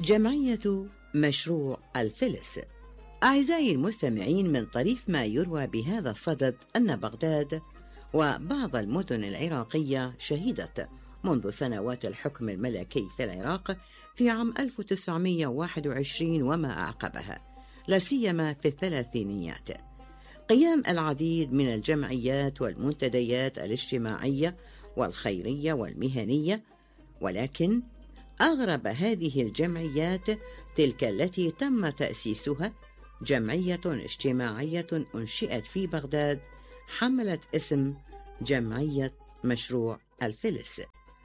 جمعية مشروع الفلس. أعزائي المستمعين، من طريف ما يروى بهذا الصدد أن بغداد وبعض المدن العراقية شهدت منذ سنوات الحكم الملكي في العراق في عام 1921 وما أعقبها، لا سيما في الثلاثينيات، قيام العديد من الجمعيات والمنتديات الاجتماعية والخيرية والمهنية، ولكن أغرب هذه الجمعيات تلك التي تم تأسيسها جمعية اجتماعية أنشئت في بغداد حملت اسم جمعية مشروع الفلس،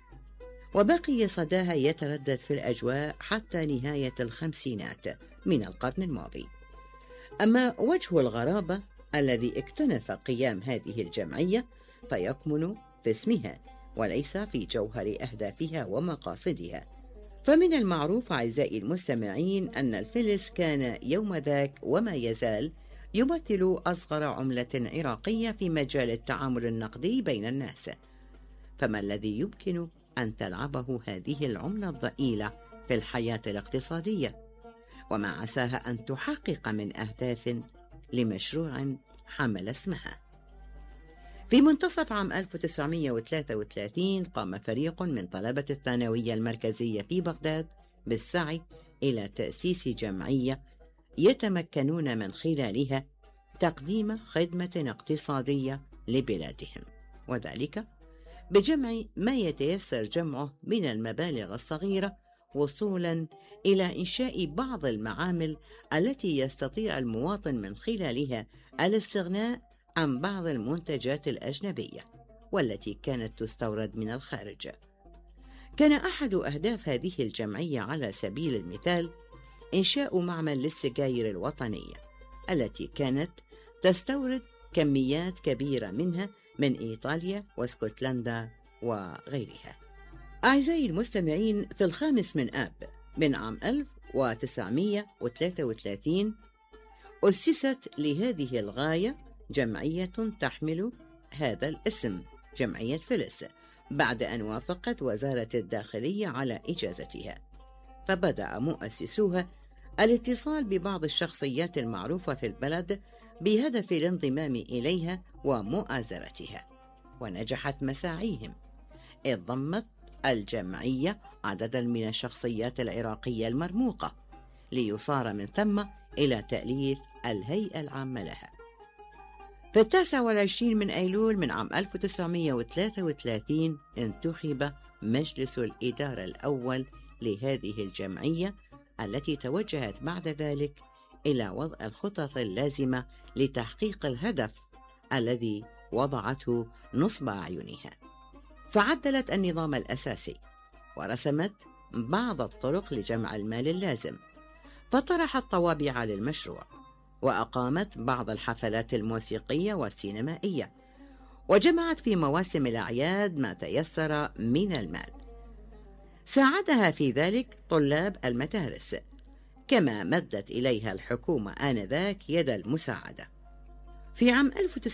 وبقي صداها يتردد في الأجواء حتى نهاية الخمسينات من القرن الماضي. أما وجه الغرابة الذي اكتنف قيام هذه الجمعية فيكمن في اسمها وليس في جوهر أهدافها ومقاصدها. فمن المعروف أعزائي المستمعين أن الفلس كان يوم ذاك وما يزال يمثل أصغر عملة عراقية في مجال التعامل النقدي بين الناس، فما الذي يمكن أن تلعبه هذه العملة الضئيلة في الحياة الاقتصادية، وما عساها أن تحقق من أهداف لمشروع حمل اسمها؟ في منتصف عام 1933 قام فريق من طلبة الثانوية المركزية في بغداد بالسعي إلى تأسيس جمعية يتمكنون من خلالها تقديم خدمة اقتصادية لبلادهم، وذلك بجمع ما يتيسر جمعه من المبالغ الصغيرة وصولا إلى إنشاء بعض المعامل التي يستطيع المواطن من خلالها الاستغناء عن بعض المنتجات الأجنبية والتي كانت تستورد من الخارج. كان أحد أهداف هذه الجمعية على سبيل المثال إنشاء معمل للسجاير الوطنية التي كانت تستورد كميات كبيرة منها من إيطاليا واسكتلندا وغيرها. أعزائي المستمعين، في 5 آب من عام 1933 أسست لهذه الغاية جمعية تحمل هذا الاسم جمعية فلس بعد أن وافقت وزارة الداخلية على إجازتها، فبدأ مؤسسوها الاتصال ببعض الشخصيات المعروفة في البلد بهدف الانضمام إليها ومؤازرتها، ونجحت مساعيهم، إذ ضمت الجمعية عددا من الشخصيات العراقية المرموقة ليصار من ثم إلى تأليف الهيئة العامة لها. في 29 من أيلول من عام 1933 انتخب مجلس الإدارة الأول لهذه الجمعية التي توجهت بعد ذلك إلى وضع الخطط اللازمة لتحقيق الهدف الذي وضعته نصب أعينها، فعدلت النظام الأساسي ورسمت بعض الطرق لجمع المال اللازم، فطرحت طوابع للمشروع، وأقامت بعض الحفلات الموسيقية والسينمائية، وجمعت في مواسم الأعياد ما تيسر من المال. ساعدها في ذلك طلاب المدارس، كما مدت إليها الحكومة آنذاك يد المساعدة. في عام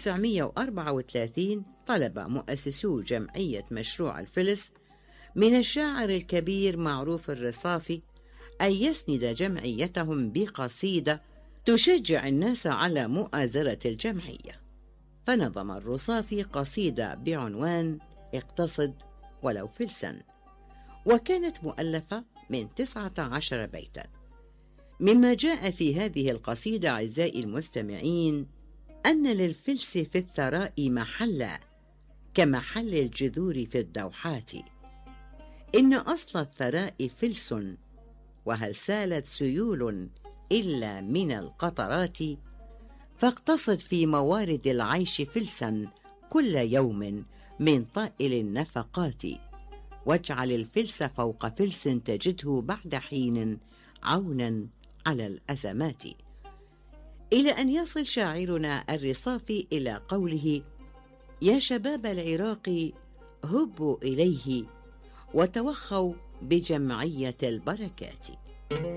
1934 طلب مؤسسو جمعية مشروع الفلس من الشاعر الكبير معروف الرصافي أن يسند جمعيتهم بقصيدة تشجع الناس على مؤازرة الجمعية، فنظم الرصافي قصيدة بعنوان اقتصد ولو فلسا، وكانت مؤلفة من 19 بيتا. مما جاء في هذه القصيدة أعزائي المستمعين أن للفلس في الثراء محلا كمحل الجذور في الدوحات، إن أصل الثراء فلس، وهل سالت سيول إلا من القطرات، فاقتصد في موارد العيش فلسا كل يوم من طائل النفقات، واجعل الفلس فوق فلس تجده بعد حين عونا على الأزمات. إلى أن يصل شاعرنا الرصافي إلى قوله: يا شباب العراق هبوا إليه وتوخوا بجمعية البركات.